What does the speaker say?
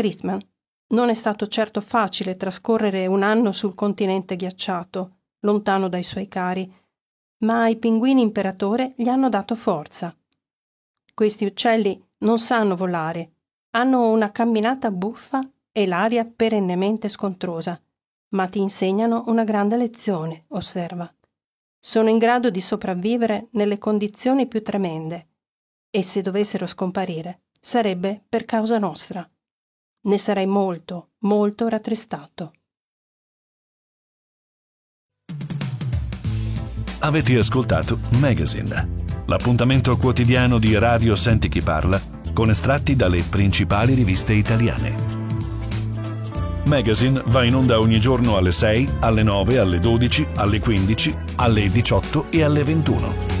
Christman. Non è stato certo facile trascorrere un anno sul continente ghiacciato, lontano dai suoi cari, ma i pinguini imperatore gli hanno dato forza. Questi uccelli non sanno volare, hanno una camminata buffa e l'aria perennemente scontrosa, ma ti insegnano una grande lezione, osserva. Sono in grado di sopravvivere nelle condizioni più tremende e se dovessero scomparire sarebbe per causa nostra. Ne sarei molto, molto rattristato. Avete ascoltato Magazine, l'appuntamento quotidiano di Radio Senti Chi Parla con estratti dalle principali riviste italiane. Magazine va in onda ogni giorno alle 6, alle 9, alle 12, alle 15, alle 18 e alle 21.